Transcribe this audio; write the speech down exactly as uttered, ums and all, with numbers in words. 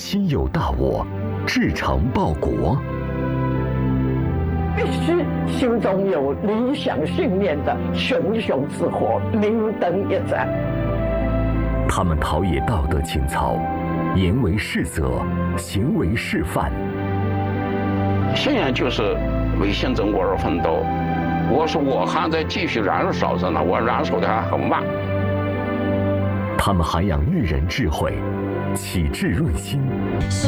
心有大我，志成报国。 必须心中有理想信念的熊熊之火，明灯一盏。 他们陶冶道德情操，言为是则，行为示范。 现在就是为新中国而奋斗。我说我还在继续燃烧着呢，我燃烧的还很慢。 他们涵养育人智慧，启智润心。